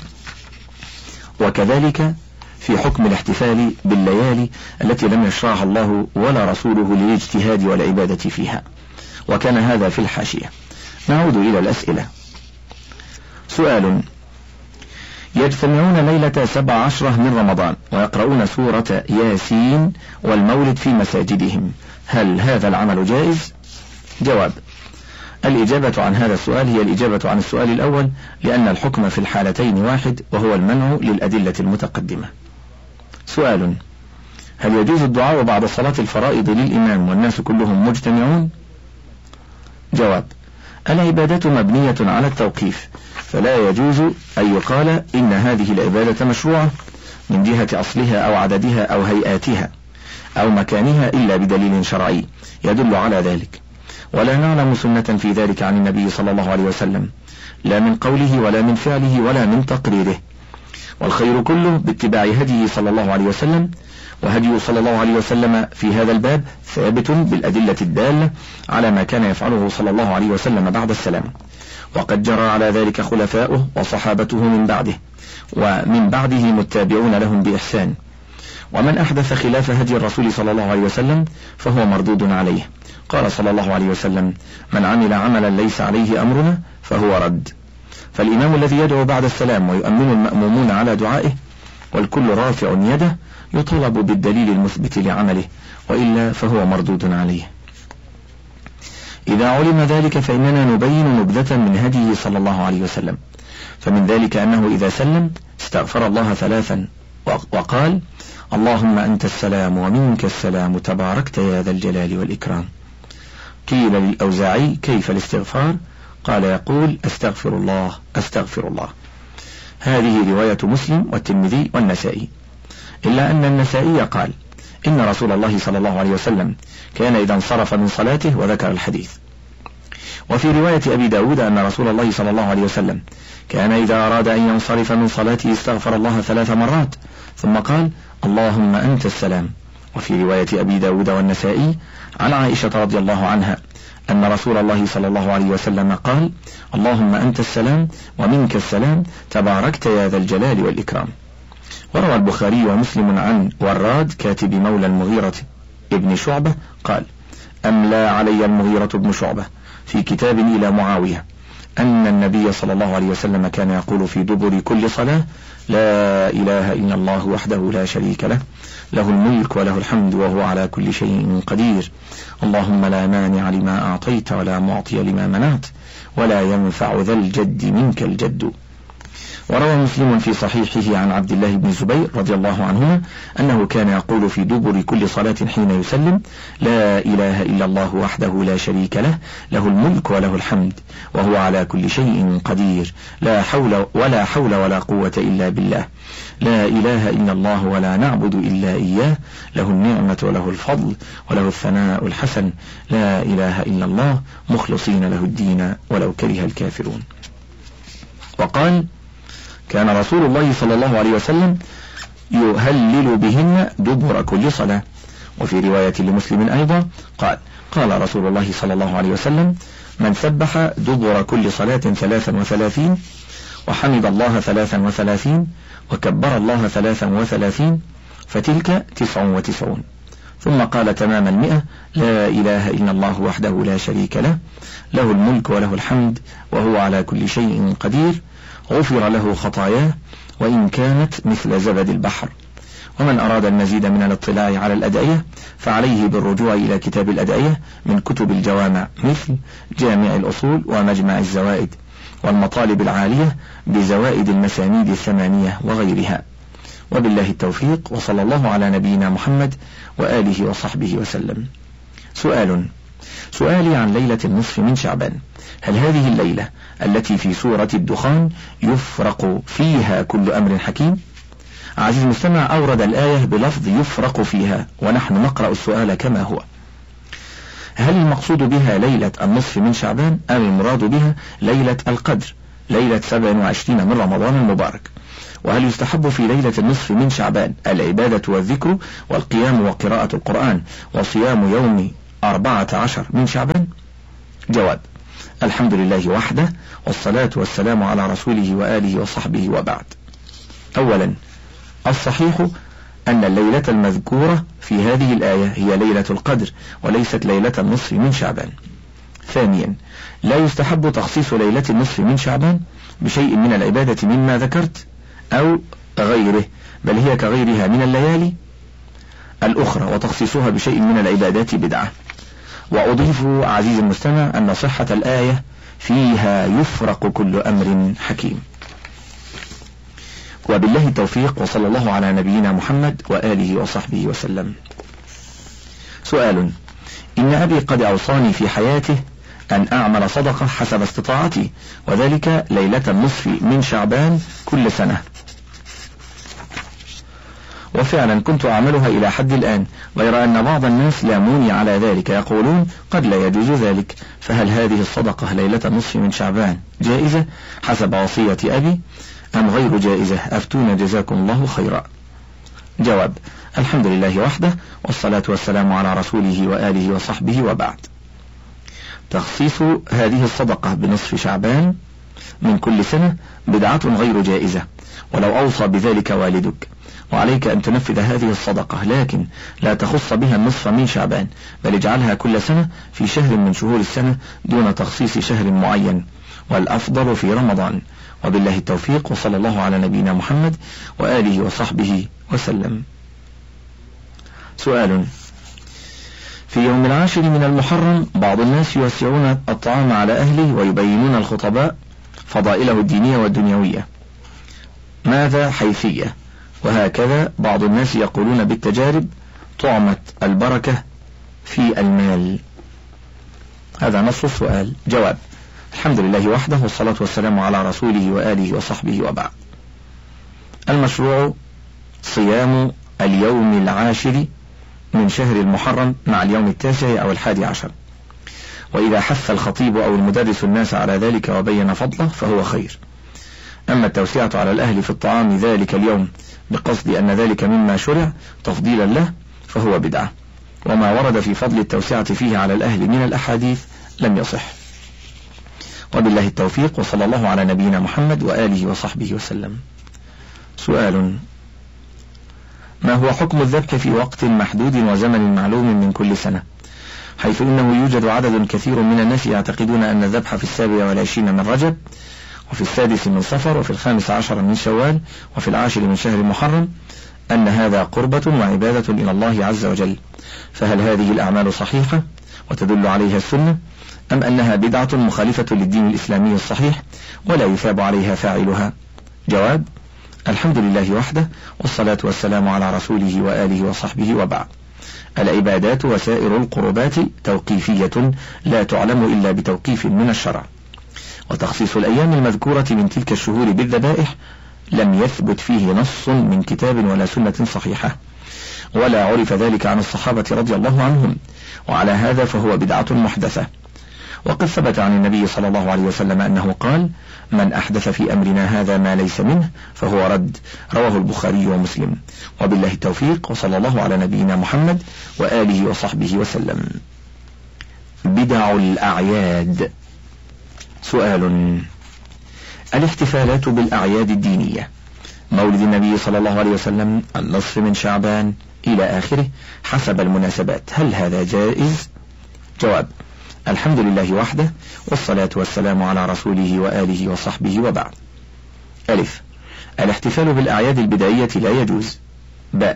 وكذلك في حكم الاحتفال بالليالي التي لم يشرعها الله ولا رسوله للاجتهاد والعبادة فيها، وكان هذا في الحاشية. نعود إلى الأسئلة. سؤال: يجتمعون ليلة سبع عشرة من رمضان ويقرؤون سورة ياسين والمولد في مساجدهم، هل هذا العمل جائز؟ جواب: الإجابة عن هذا السؤال هي الإجابة عن السؤال الأول، لأن الحكم في الحالتين واحد، وهو المنع للأدلة المتقدمة. سؤال: هل يجوز الدعاء بعد صلاة الفرائض للإمام والناس كلهم مجتمعون؟ جواب: العبادة مبنية على التوقيف، فلا يجوز أن يقال إن هذه العبادة مشروعة من جهة أصلها أو عددها أو هيئاتها أو مكانها إلا بدليل شرعي يدل على ذلك، ولا نعلم سنة في ذلك عن النبي صلى الله عليه وسلم، لا من قوله ولا من فعله ولا من تقريره، والخير كله باتباع هديه صلى الله عليه وسلم، وهديه صلى الله عليه وسلم في هذا الباب ثابت بالأدلة الدالة على ما كان يفعله صلى الله عليه وسلم بعد السلام، وقد جرى على ذلك خلفاؤه وصحابته من بعده، ومن بعده متابعون لهم بإحسان، ومن أحدث خلاف هدي الرسول صلى الله عليه وسلم فهو مردود عليه. قال صلى الله عليه وسلم: من عمل عملا ليس عليه أمرنا فهو رد. فالإمام الذي يدعو بعد السلام ويؤمن المأمومون على دعائه والكل رافع يده يطالب بالدليل المثبت لعمله، وإلا فهو مردود عليه. إذا علم ذلك فإننا نبين نبذة من هديه صلى الله عليه وسلم، فمن ذلك أنه إذا سلم استغفر الله ثلاثا وقال: اللهم أنت السلام ومنك السلام تباركت يا ذا الجلال والإكرام. قيل للأوزاعي: كيف الاستغفار؟ قال: يقول: أستغفر الله أستغفر الله. هذه رواية مسلم والترمذي والنسائي، إلا أن النسائي قال: إن رسول الله صلى الله عليه وسلم كان إذا انصرف من صلاته وذكر الحديث. وفي رواية أبي داود أن رسول الله صلى الله عليه وسلم كان إذا أراد أن ينصرف من صلاته استغفر الله ثلاث مرات ثم قال: اللهم أنت السلام. وفي رواية أبي داود والنسائي عن عائشة رضي الله عنها أن رسول الله صلى الله عليه وسلم قال: اللهم أنت السلام ومنك السلام تباركت يا ذا الجلال والإكرام. وروى البخاري ومسلم عن وراد كاتب مولى المغيرة ابن شعبة قال: أملى علي المغيرة بن شعبة في كتاب إلى معاوية أن النبي صلى الله عليه وسلم كان يقول في دبر كل صلاة: لا إله إلا الله وحده لا شريك له، له الملك وله الحمد وهو على كل شيء قدير، اللهم لا مانع لما أعطيت ولا معطي لما منعت ولا ينفع ذا الجد منك الجد. وروى مسلم في صحيحه عن عبد الله بن زبير رضي الله عنهما أنه كان يقول في دبر كل صلاة حين يسلم: لا إله إلا الله وحده لا شريك له، له الملك وله الحمد وهو على كل شيء قدير، لا حول ولا حول ولا قوة إلا بالله، لا إله إلا الله ولا نعبد إلا إياه، له النعمة وله الفضل وله الثناء الحسن، لا إله إلا الله مخلصين له الدين ولو كره الكافرون. وقال: كان رسول الله صلى الله عليه وسلم يهلل بهن دبر كل صلاة. وفي رواية لمسلم أيضا قال: قال رسول الله صلى الله عليه وسلم: من سبح دبر كل صلاة ثلاثا وثلاثين وحمد الله ثلاثا وثلاثين وكبر الله ثلاثا وثلاثين فتلك تسع وتسعون. ثم قال تمام المئة: لا إله إلا الله وحده لا شريك له، له الملك وله الحمد وهو على كل شيء قدير، غفر له خطاياه وإن كانت مثل زبد البحر. ومن أراد المزيد من الاطلاع على الأدعية فعليه بالرجوع إلى كتاب الأدعية من كتب الجوامع مثل جامع الأصول ومجمع الزوائد والمطالب العالية بزوائد المسانيد الثمانية وغيرها. وبالله التوفيق، وصلى الله على نبينا محمد وآله وصحبه وسلم. سؤال سؤالي عن ليلة النصف من شعبان: هل هذه الليلة التي في سورة الدخان يفرق فيها كل أمر حكيم؟ عزيز المستمع أورد الآية بلفظ يفرق فيها، ونحن نقرأ السؤال كما هو: هل المقصود بها ليلة النصف من شعبان أم المراد بها ليلة القدر، ليلة سبع وعشرين من رمضان المبارك؟ وهل يستحب في ليلة النصف من شعبان العبادة والذكر والقيام وقراءة القرآن وصيام يوم أربعة عشر من شعبان؟ جواب: الحمد لله وحده، والصلاة والسلام على رسوله وآله وصحبه، وبعد. أولا، الصحيح أن الليلة المذكورة في هذه الآية هي ليلة القدر وليست ليلة النصف من شعبان. ثانيا، لا يستحب تخصيص ليلة النصف من شعبان بشيء من العبادة مما ذكرت أو غيره، بل هي كغيرها من الليالي الأخرى، وتخصيصها بشيء من العبادات بدعة. وأضيف عزيزي المستمع أن صحة الآية فيها يفرق كل أمر حكيم. وبالله التوفيق، وصلى الله على نبينا محمد وآله وصحبه وسلم. سؤال: إن أبي قد أوصاني في حياته أن أعمل صدقة حسب استطاعتي، وذلك ليلة النصف من شعبان كل سنة، وفعلا كنت أعملها إلى حد الآن، غير أن بعض الناس لاموني على ذلك، يقولون قد لا يجوز ذلك، فهل هذه الصدقة ليلة النصف من شعبان جائزة حسب وصية أبي أم غير جائزة؟ أفتونا جزاكم الله خيرا. جواب: الحمد لله وحده، والصلاة والسلام على رسوله وآله وصحبه، وبعد. تخصيص هذه الصدقة بنصف شعبان من كل سنة بدعة غير جائزة، ولو أوصى بذلك والدك، وعليك أن تنفذ هذه الصدقة، لكن لا تخص بها النصف من شعبان، بل اجعلها كل سنة في شهر من شهور السنة دون تخصيص شهر معين، والأفضل في رمضان. وبالله التوفيق، وصلى الله على نبينا محمد وآله وصحبه وسلم. سؤال: في يوم العاشر من المحرم بعض الناس يوسعون الطعام على أهله ويبينون الخطباء فضائله الدينية والدنيوية، ماذا حيثية؟ وهكذا بعض الناس يقولون بالتجارب طعمة البركة في المال. هذا نص السؤال. جواب: الحمد لله وحده، والصلاة والسلام على رسوله وآله وصحبه، وبعد. المشروع صيام اليوم العاشر من شهر المحرم مع اليوم التاسع أو الحادي عشر، وإذا حث الخطيب أو المدرس الناس على ذلك وبين فضله فهو خير. أما التوسعة على الأهل في الطعام ذلك اليوم بقصد أن ذلك مما شرع تفضيلا له فهو بدعة، وما ورد في فضل التوسعة فيه على الأهل من الأحاديث لم يصح. وبالله التوفيق، وصلى الله على نبينا محمد وآله وصحبه وسلم. سؤال: ما هو حكم الذبح في وقت محدود وزمن معلوم من كل سنة، حيث إنه يوجد عدد كثير من الناس يعتقدون أن الذبح في السابع والعشرين من رجب، وفي السادس من صفر، وفي الخامس عشر من شوال، وفي العاشر من شهر محرم، أن هذا قربة وعبادة إلى الله عز وجل، فهل هذه الأعمال صحيحة وتدل عليها السنة، أم أنها بدعة مخالفة للدين الإسلامي الصحيح ولا يثاب عليها فاعلها؟ جواب: الحمد لله وحده، والصلاة والسلام على رسوله وآله وصحبه، وبعد. العبادات وسائر القربات توقيفية لا تعلم إلا بتوقيف من الشرع، وتخصيص الأيام المذكورة من تلك الشهور بالذبائح لم يثبت فيه نص من كتاب ولا سنة صحيحة، ولا عرف ذلك عن الصحابة رضي الله عنهم، وعلى هذا فهو بدعة محدثة. وقد ثبت عن النبي صلى الله عليه وسلم أنه قال: من أحدث في أمرنا هذا ما ليس منه فهو رد، رواه البخاري ومسلم. وبالله التوفيق، وصلى الله على نبينا محمد وآله وصحبه وسلم. بدع الأعياد. سؤال: الاحتفالات بالأعياد الدينية، مولد النبي صلى الله عليه وسلم، النصف من شعبان إلى آخره حسب المناسبات، هل هذا جائز؟ جواب: الحمد لله وحده، والصلاة والسلام على رسوله وآله وصحبه، وبعد. ألف: الاحتفال بالأعياد البدعية لا يجوز. باء: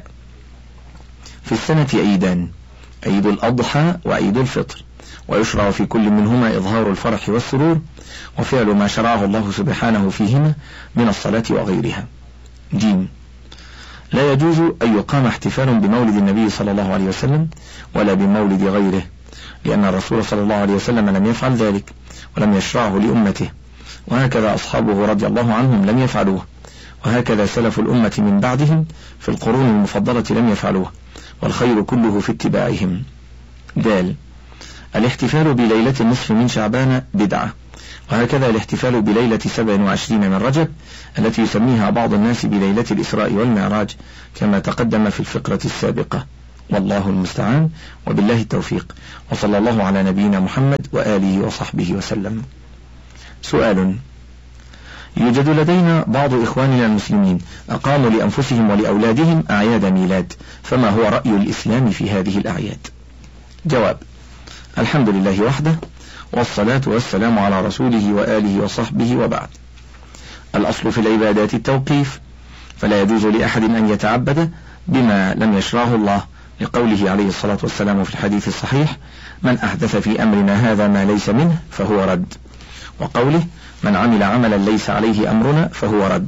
في السنة عيدان، عيد الأضحى وعيد الفطر، ويشرع في كل منهما إظهار الفرح والسرور وفعل ما شرعه الله سبحانه فيهما من الصلاة وغيرها. جيم: لا يجوز أن يقام احتفال بمولد النبي صلى الله عليه وسلم ولا بمولد غيره، لأن الرسول صلى الله عليه وسلم لم يفعل ذلك ولم يشرعه لأمته، وهكذا أصحابه رضي الله عنهم لم يفعلوه، وهكذا سلف الأمة من بعدهم في القرون المفضلة لم يفعلوه، والخير كله في اتباعهم. دال: الاحتفال بليلة النصف من شعبان بدعة، وهكذا الاحتفال بليلة سبع وعشرين من رجب التي يسميها بعض الناس بليلة الإسراء والمعراج كما تقدم في الفقرة السابقة، والله المستعان وبالله التوفيق، وصلى الله على نبينا محمد وآله وصحبه وسلم. سؤال: يوجد لدينا بعض إخواننا المسلمين أقاموا لأنفسهم ولأولادهم أعياد ميلاد، فما هو رأي الإسلام في هذه الأعياد؟ جواب: الحمد لله وحده، والصلاة والسلام على رسوله وآله وصحبه، وبعد. الأصل في العبادات التوقيف، فلا يجوز لأحد أن يتعبد بما لم يشرعه الله، لقوله عليه الصلاة والسلام في الحديث الصحيح: من أحدث في أمرنا هذا ما ليس منه فهو رد، وقوله: من عمل عملا ليس عليه أمرنا فهو رد.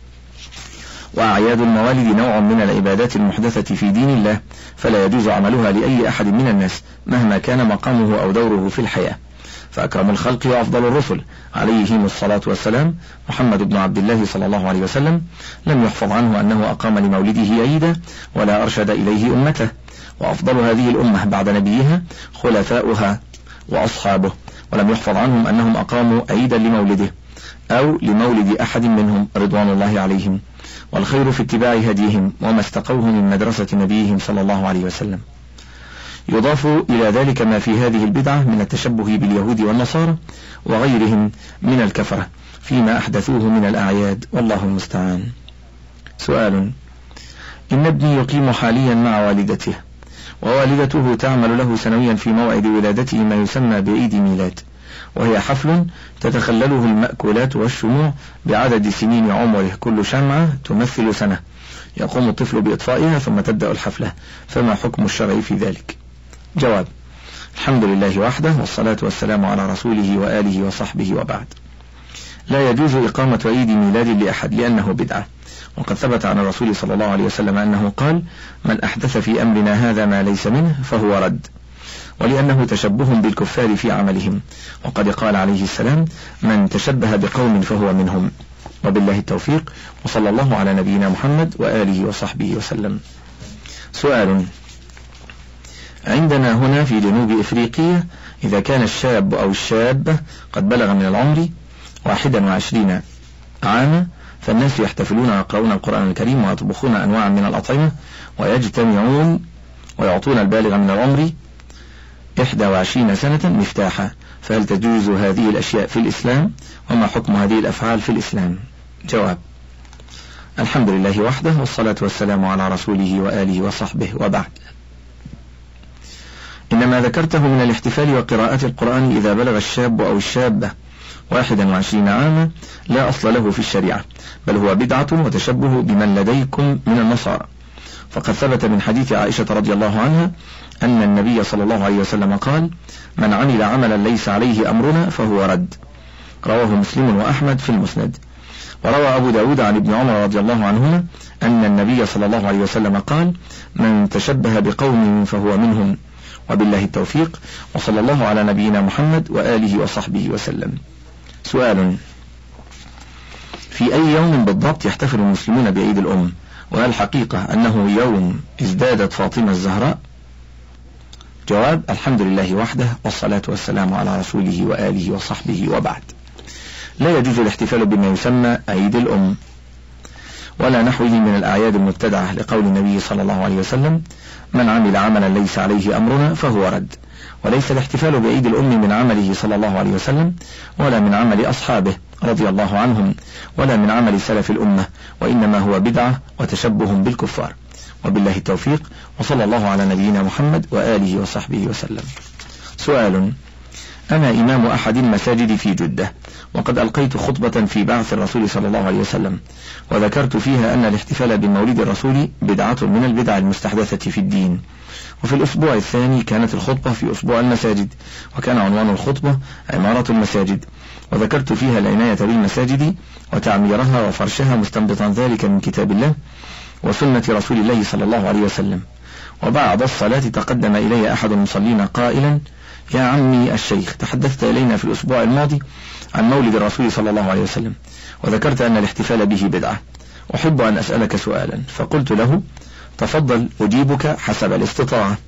وأعياد الموالد نوع من العبادات المحدثة في دين الله، فلا يجوز عملها لأي أحد من الناس مهما كان مقامه أو دوره في الحياة، فأكرم الخلق وأفضل الرسل عليهم الصلاة والسلام محمد بن عبد الله صلى الله عليه وسلم لم يحفظ عنه أنه أقام لمولده عيدا ولا أرشد إليه أمته، وأفضل هذه الأمة بعد نبيها خلفاؤها وأصحابه، ولم يحفظ عنهم أنهم أقاموا عيدا لمولده أو لمولد أحد منهم رضوان الله عليهم، والخير في اتباع هديهم وما استقوه من مدرسة نبيهم صلى الله عليه وسلم. يضاف إلى ذلك ما في هذه البدعة من التشبه باليهود والنصارى وغيرهم من الكفرة فيما أحدثوه من الأعياد، والله المستعان. سؤال: إن ابني يقيم حاليا مع والدته، ووالدته تعمل له سنويا في موعد ولادته ما يسمى بعيد ميلاد، وهي حفل تتخلله المأكولات والشموع بعدد سنين عمره، كل شمعة تمثل سنة، يقوم الطفل بإطفائها ثم تبدأ الحفلة، فما حكم الشرع في ذلك؟ جواب: الحمد لله وحده، والصلاة والسلام على رسوله وآله وصحبه، وبعد. لا يجوز إقامة عيد ميلاد لأحد لأنه بدعة، وقد ثبت عن الرسول صلى الله عليه وسلم أنه قال: من أحدث في أمرنا هذا ما ليس منه فهو رد، ولأنه تشبه بالكفار في عملهم، وقد قال عليه السلام: من تشبه بقوم فهو منهم، وبالله التوفيق، وصلى الله على نبينا محمد وآله وصحبه وسلم. سؤال: عندنا هنا في جنوب إفريقيا إذا كان الشاب أو الشابة قد بلغ من العمر واحدا وعشرين عاما، فالناس يحتفلون ويقرؤون القرآن الكريم ويطبخون أنواعا من الأطعمة ويجتمعون ويعطون البالغ من العمر إحدى وعشرين سنة مفتاحا، فهل تجوز هذه الأشياء في الإسلام؟ وما حكم هذه الأفعال في الإسلام؟ جواب: الحمد لله وحده، والصلاة والسلام على رسوله وآله وصحبه، وبعد. إنما ذكرته من الاحتفال وقراءة القرآن إذا بلغ الشاب أو الشابة واحدا وعشرين عاما لا أصل له في الشريعة، بل هو بدعة وتشبه بمن لديكم من النصارى، فقد ثبت من حديث عائشة رضي الله عنها أن النبي صلى الله عليه وسلم قال: من عمل عملا ليس عليه أمرنا فهو رد، رواه مسلم وأحمد في المسند. وروى أبو داود عن ابن عمر رضي الله عنهما أن النبي صلى الله عليه وسلم قال: من تشبه بقوم فهو منهم، وبالله التوفيق، وصلى الله على نبينا محمد وآله وصحبه وسلم. سؤال: في أي يوم بالضبط يحتفل المسلمون بعيد الأم؟ وهل حقيقة أنه يوم ازدادت فاطمة الزهراء؟ جواب: الحمد لله وحده، والصلاة والسلام على رسوله وآله وصحبه، وبعد. لا يجوز الاحتفال بما يسمى عيد الأم ولا نحوه من الأعياد المبتدعة، لقول النبي صلى الله عليه وسلم: من عمل عملا ليس عليه أمرنا فهو رد. وليس الاحتفال بعيد الأم من عمله صلى الله عليه وسلم، ولا من عمل أصحابه رضي الله عنهم، ولا من عمل سلف الأمة، وإنما هو بدعة وتشبه بالكفار، وبالله التوفيق، وصلى الله على نبينا محمد وآله وصحبه وسلم. سؤال: أنا إمام أحد المساجد في جدة، وقد ألقيت خطبة في بعث الرسول صلى الله عليه وسلم، وذكرت فيها أن الاحتفال بمولد الرسول بدعة من البدع المستحدثة في الدين. وفي الأسبوع الثاني كانت الخطبة في أسبوع المساجد، وكان عنوان الخطبة عمارة المساجد، وذكرت فيها العناية بالمساجد وتعميرها وفرشها، مستنبطا ذلك من كتاب الله وسنة رسول الله صلى الله عليه وسلم. وبعد الصلاة تقدم إلي أحد المصلين قائلا: يا عمي الشيخ، تحدثت إلينا في الأسبوع الماضي عن مولد الرسول صلى الله عليه وسلم، وذكرت أن الاحتفال به بدعة، أحب أن أسألك سؤالا. فقلت له: تفضل أجيبك حسب الاستطاعة.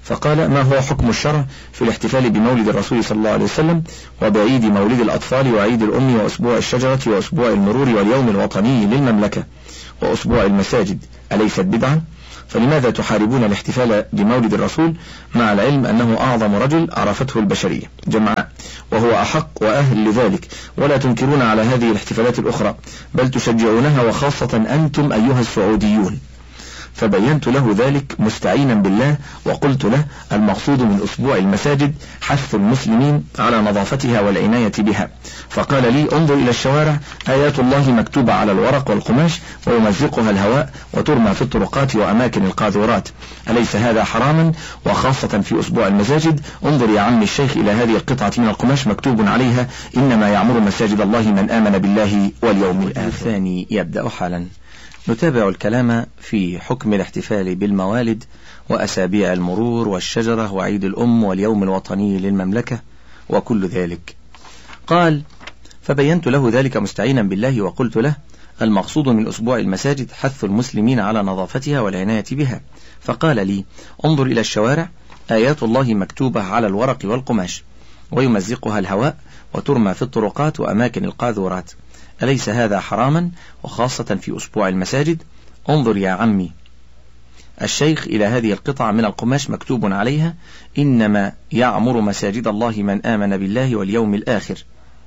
فقال: ما هو حكم الشرع في الاحتفال بمولد الرسول صلى الله عليه وسلم وبعيد مولد الأطفال وعيد الأم وأسبوع الشجرة وأسبوع المرور واليوم الوطني للمملكة وأسبوع المساجد، أليست بدعة؟ فلماذا تحاربون الاحتفال بمولد الرسول مع العلم أنه أعظم رجل عرفته البشرية جمعاء وهو أحق وأهل لذلك، ولا تنكرون على هذه الاحتفالات الأخرى بل تشجعونها، وخاصة أنتم أيها السعوديون؟ فبينت له ذلك مستعينا بالله وقلت له: المقصود من أسبوع المساجد حث المسلمين على نظافتها والعناية بها. فقال لي: انظر إلى الشوارع، آيات الله مكتوبة على الورق والقماش ويمزقها الهواء وترمى في الطرقات وأماكن القاذورات، أليس هذا حراما؟ وخاصة في أسبوع المساجد. انظر يا عم الشيخ إلى هذه القطعة من القماش مكتوب عليها: إنما يعمر مساجد الله من آمن بالله واليوم الآخر. الثاني يبدأ حالا. نتابع الكلام في حكم الاحتفال بالموالد وأسابيع المرور والشجرة وعيد الأم واليوم الوطني للمملكة وكل ذلك. قال: فبينت له ذلك مستعينا بالله وقلت له: المقصود من أسبوع المساجد حث المسلمين على نظافتها والعناية بها. فقال لي: انظر إلى الشوارع، آيات الله مكتوبة على الورق والقماش ويمزقها الهواء وترمى في الطرقات وأماكن القاذورات، أليس هذا حراما؟ وخاصة في أسبوع المساجد. انظر يا عمي الشيخ إلى هذه القطعة من القماش مكتوب عليها: إنما يعمر مساجد الله من آمن بالله واليوم الآخر،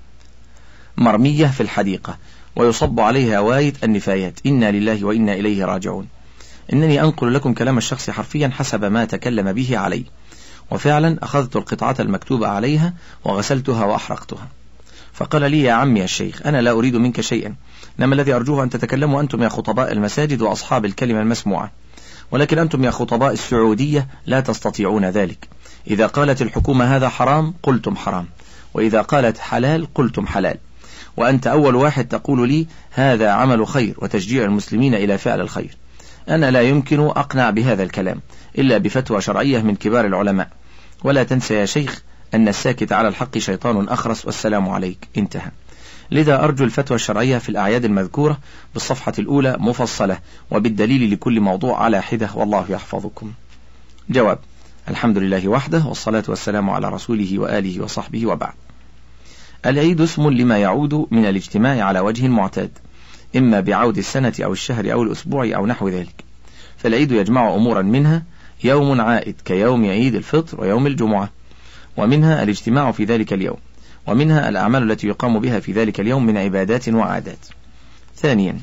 مرمية في الحديقة ويصب عليها واية النفايات: إنا لله وإنا إليه راجعون. إنني أنقل لكم كلام الشخص حرفيا حسب ما تكلم به علي، وفعلا أخذت القطعة المكتوبة عليها وغسلتها وأحرقتها. فقال لي: يا عمي الشيخ، أنا لا أريد منك شيئا، إنما الذي أرجوه أن تتكلموا أنتم يا خطباء المساجد وأصحاب الكلمة المسموعة، ولكن أنتم يا خطباء السعودية لا تستطيعون ذلك. إذا قالت الحكومة هذا حرام قلتم حرام، وإذا قالت حلال قلتم حلال، وأنت أول واحد تقول لي هذا عمل خير وتشجيع المسلمين إلى فعل الخير. أنا لا يمكن أقنع بهذا الكلام إلا بفتوى شرعية من كبار العلماء، ولا تنسى يا شيخ أن الساكت على الحق شيطان أخرس، والسلام عليك. انتهى. لذا أرجو الفتوى الشرعية في الأعياد المذكورة بالصفحة الأولى مفصلة وبالدليل لكل موضوع على حدة، والله يحفظكم. جواب: الحمد لله وحده، والصلاة والسلام على رسوله وآله وصحبه، وبعد. العيد اسم لما يعود من الاجتماع على وجه معتاد، إما بعود السنة أو الشهر أو الأسبوع أو نحو ذلك. فالعيد يجمع أمورا، منها يوم عائد كيوم عيد الفطر ويوم الجمعة، ومنها الاجتماع في ذلك اليوم، ومنها الأعمال التي يقام بها في ذلك اليوم من عبادات وعادات. ثانيا،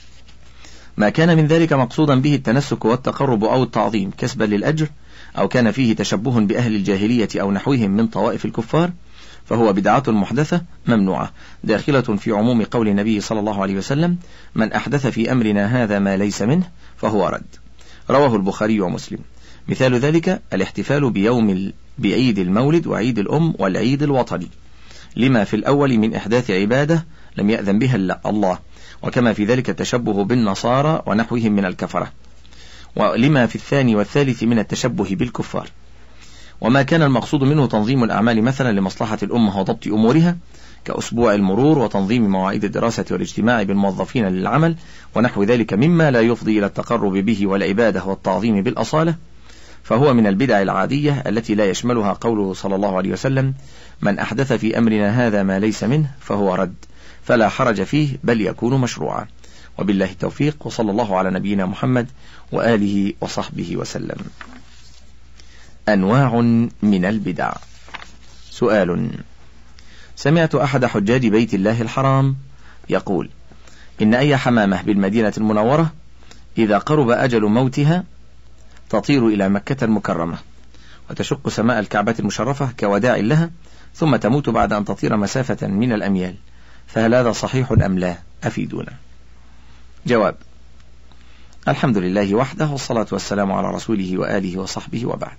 ما كان من ذلك مقصودا به التنسك والتقرب أو التعظيم كسبا للأجر، أو كان فيه تشبه بأهل الجاهلية أو نحوهم من طوائف الكفار، فهو بدعة محدثة ممنوعة داخلة في عموم قول النبي صلى الله عليه وسلم: من أحدث في أمرنا هذا ما ليس منه فهو رد. رواه البخاري ومسلم. مثال ذلك الاحتفال بيوم ال... بعيد المولد وعيد الأم والعيد الوطني، لما في الأول من إحداث عبادة لم يأذن بها الله، وكما في ذلك التشبه بالنصارى ونحوهم من الكفرة، ولما في الثاني والثالث من التشبه بالكفار. وما كان المقصود منه تنظيم الأعمال مثلا لمصلحة الأمة وضبط أمورها، كأسبوع المرور وتنظيم مواعيد الدراسة والاجتماع بالموظفين للعمل ونحو ذلك مما لا يفضي إلى التقرب به والعبادة والتعظيم بالأصالة، فهو من البدع العادية التي لا يشملها قوله صلى الله عليه وسلم: من أحدث في أمرنا هذا ما ليس منه فهو رد، فلا حرج فيه بل يكون مشروعا. وبالله التوفيق، وصلى الله على نبينا محمد وآله وصحبه وسلم. أنواع من البدع. سؤال: سمعت أحد حجاج بيت الله الحرام يقول إن أي حمامة بالمدينة المنورة إذا قرب أجل موتها تطير إلى مكة المكرمة وتشق سماء الكعبة المشرفة كوداع لها، ثم تموت بعد أن تطير مسافة من الأميال، فهل هذا صحيح أم لا؟ أفيدونا. جواب: الحمد لله وحده، والصلاة والسلام على رسوله وآله وصحبه، وبعد.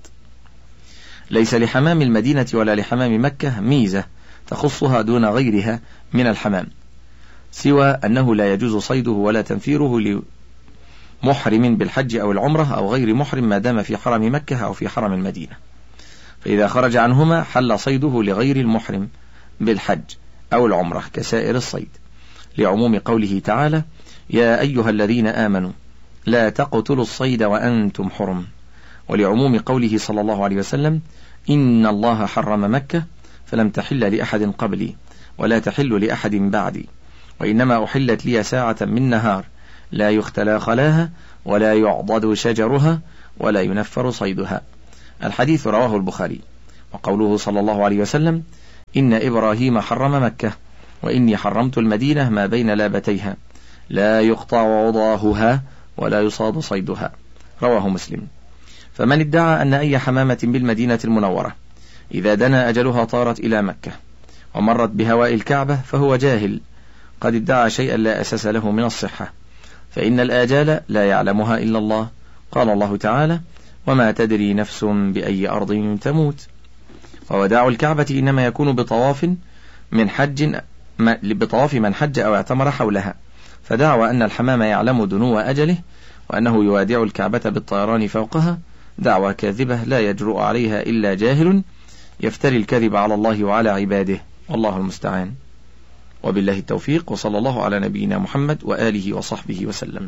ليس لحمام المدينة ولا لحمام مكة ميزة تخصها دون غيرها من الحمام، سوى أنه لا يجوز صيده ولا تنفيره لمحرم بالحج أو العمرة أو غير محرم ما دام في حرم مكة أو في حرم المدينة، فإذا خرج عنهما حل صيده لغير المحرم بالحج أو العمرة كسائر الصيد، لعموم قوله تعالى: يا أيها الذين آمنوا لا تقتلوا الصيد وأنتم حرم ولعموم قوله صلى الله عليه وسلم: إن الله حرم مكة فلم تحل لأحد قبلي ولا تحل لأحد بعدي، وإنما أحلت لي ساعة من نهار لا يختلى خلاها ولا يعضد شجرها ولا ينفر صيدها. الحديث رواه البخاري. وقوله صلى الله عليه وسلم: إن إبراهيم حرم مكة وإني حرمت المدينة ما بين لابتيها لا يقطع عضاهها ولا يصاد صيدها، رواه مسلم. فمن ادعى أن أي حمامة بالمدينة المنورة إذا دنا أجلها طارت إلى مكة ومرت بهواء الكعبة فهو جاهل، قد ادعى شيئا لا أساس له من الصحة، فإن الآجال لا يعلمها إلا الله. قال الله تعالى: وما تدري نفس بأي أرض تموت. ووداع الكعبة إنما يكون بطواف من حج بطواف من حج أو اعتمر حولها، فدعوى أن الحمام يعلم دنو أجله وأنه يوادع الكعبة بالطيران فوقها دعوى كاذبة لا يجرؤ عليها إلا جاهل يفتري الكذب على الله وعلى عباده، والله المستعان. وبالله التوفيق، وصلى الله على نبينا محمد وآله وصحبه وسلم.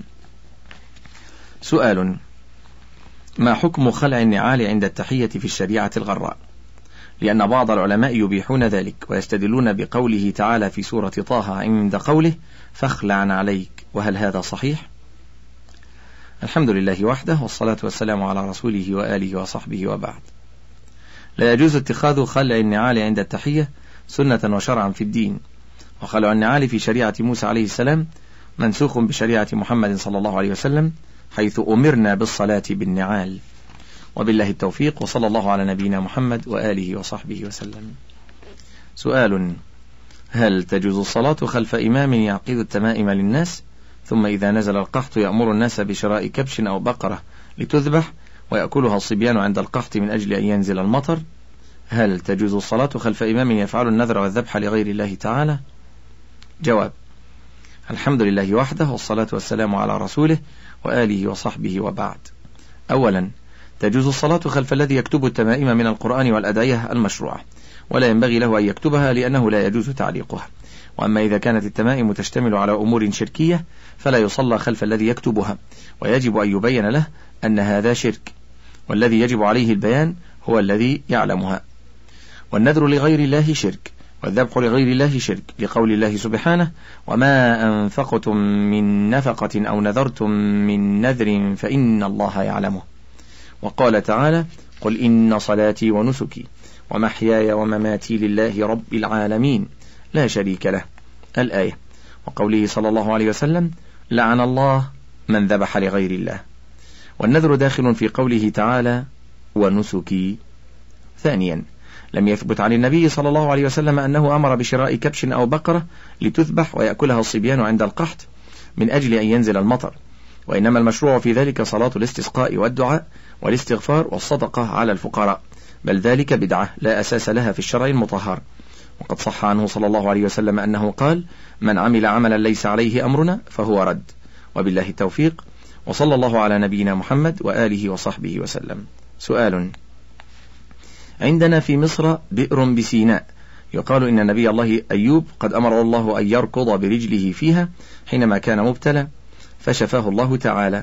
سؤال: ما حكم خلع النعال عند التحية في الشريعة الغراء؟ لأن بعض العلماء يبيحون ذلك ويستدلون بقوله تعالى في سورة طه عند قوله: فاخلع عليك، وهل هذا صحيح؟ الحمد لله وحده، والصلاة والسلام على رسوله وآله وصحبه وبعد. لا يجوز اتخاذ خلع النعال عند التحية سنة وشرعا في الدين، وخلع النعال في شريعة موسى عليه السلام منسوخ بشريعة محمد صلى الله عليه وسلم، حيث أمرنا بالصلاة بالنعال. وبالله التوفيق، وصلى الله على نبينا محمد وآله وصحبه وسلم. سؤال: هل تجوز الصلاة خلف إمام يعقد التمائم للناس ثم إذا نزل القحط يأمر الناس بشراء كبش أو بقرة لتذبح ويأكلها الصبيان عند القحط من أجل أن ينزل المطر؟ هل تجوز الصلاة خلف إمام يفعل النذر والذبح لغير الله تعالى؟ جواب: الحمد لله وحده، والصلاة والسلام على رسوله وآله وصحبه وبعد. أولا، تجوز الصلاة خلف الذي يكتب التمائم من القرآن والأدعية المشروعة، ولا ينبغي له أن يكتبها لأنه لا يجوز تعليقها. وأما إذا كانت التمائم تشتمل على أمور شركية فلا يصلى خلف الذي يكتبها، ويجب أن يبين له أن هذا شرك، والذي يجب عليه البيان هو الذي يعلمها. والنذر لغير الله شرك، والذبح لغير الله شرك، لقول الله سبحانه: وما أنفقتم من نفقة أو نذرتم من نذر فإن الله يعلمه. وقال تعالى: قل إن صلاتي ونسكي ومحياي ومماتي لله رب العالمين لا شريك له، الآية. وقوله صلى الله عليه وسلم: لعن الله من ذبح لغير الله. والنذر داخل في قوله تعالى: ونسكي. ثانيا، لم يثبت عن النبي صلى الله عليه وسلم أنه أمر بشراء كبش أو بقرة لتذبح ويأكلها الصبيان عند القحط من أجل أن ينزل المطر، وإنما المشروع في ذلك صلاة الاستسقاء والدعاء والاستغفار والصدقة على الفقراء، بل ذلك بدعة لا أساس لها في الشرع المطهر. وقد صح عنه صلى الله عليه وسلم أنه قال: من عمل عملا ليس عليه أمرنا فهو رد. وبالله التوفيق، وصلى الله على نبينا محمد وآله وصحبه وسلم. سؤال: عندنا في مصر بئر بسيناء يقال إن نبي الله أيوب قد أمر الله أن يركض برجله فيها حينما كان مبتلى فشفاه الله تعالى،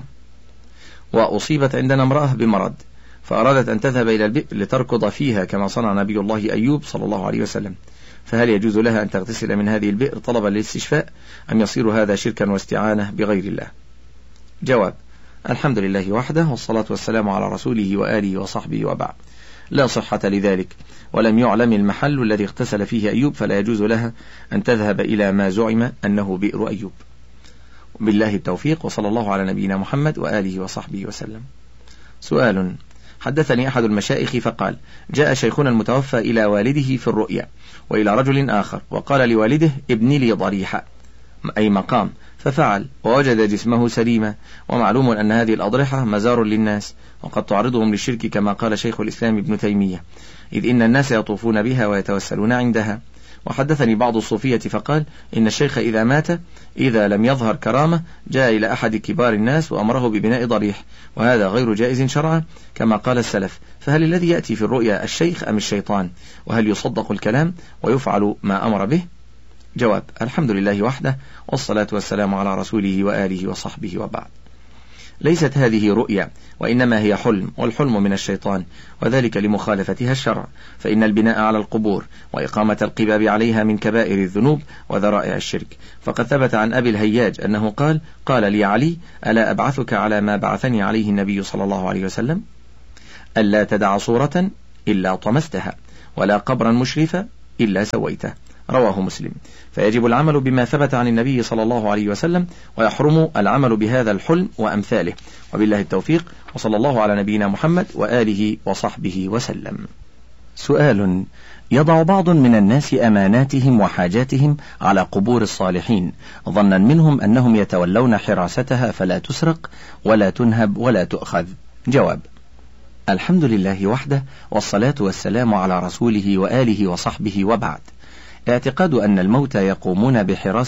وأصيبت عندنا امرأة بمرض فأرادت أن تذهب إلى البئر لتركض فيها كما صنع نبي الله أيوب صلى الله عليه وسلم، فهل يجوز لها أن تغتسل من هذه البئر طلبا للاستشفاء أم يصير هذا شركا واستعانة بغير الله؟ جواب: الحمد لله وحده، والصلاة والسلام على رسوله وآله وصحبه وبعد. لا صحة لذلك، ولم يعلم المحل الذي اغتسل فيه أيوب، فلا يجوز لها أن تذهب إلى ما زعم أنه بئر أيوب. بالله التوفيق، وصلى الله على نبينا محمد وآله وصحبه وسلم. سؤال: حدثني أحد المشائخ فقال: جاء شيخنا المتوفى إلى والده في الرؤيا وإلى رجل آخر وقال لوالده: ابني لي ضريحة أي مقام، ففعل ووجد جسمه سليما، ومعلوم أن هذه الأضرحة مزار للناس وقد تعرضهم للشرك كما قال شيخ الإسلام ابن تيمية، إذ إن الناس يطوفون بها ويتوسلون عندها. وحدثني بعض الصوفية فقال إن الشيخ إذا مات إذا لم يظهر كرامة جاء إلى أحد كبار الناس وأمره ببناء ضريح، وهذا غير جائز شرعا كما قال السلف، فهل الذي يأتي في الرؤيا الشيخ أم الشيطان؟ وهل يصدق الكلام ويفعل ما أمر به؟ جواب: الحمد لله وحده، والصلاة والسلام على رسوله وآله وصحبه وبعد. ليست هذه رؤيا، وإنما هي حلم، والحلم من الشيطان، وذلك لمخالفتها الشرع، فإن البناء على القبور وإقامة القباب عليها من كبائر الذنوب وذرائع الشرك. فقد ثبت عن أبي الهياج أنه قال: قال لي علي: ألا أبعثك على ما بعثني عليه النبي صلى الله عليه وسلم؟ ألا تدع صورة إلا طمستها، ولا قبرا مشرفا إلا سويته. رواه مسلم. فيجب العمل بما ثبت عن النبي صلى الله عليه وسلم، ويحرم العمل بهذا الحلم وأمثاله. وبالله التوفيق، وصلى الله على نبينا محمد وآله وصحبه وسلم. سؤال: يضع بعض من الناس أماناتهم وحاجاتهم على قبور الصالحين ظنا منهم أنهم يتولون حراستها فلا تسرق ولا تنهب ولا تؤخذ. جواب: الحمد لله وحده، والصلاة والسلام على رسوله وآله وصحبه، وبعد. اعتقاد أن الموتى يقومون بحراسة